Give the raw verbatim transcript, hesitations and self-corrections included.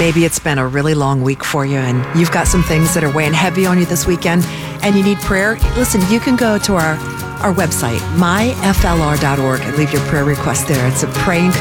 Maybe it's been a really long week for you and you've got some things that are weighing heavy on you this weekend and you need prayer. Listen, you can go to our, our website, my f l r dot org, and leave your prayer request there. It's a praying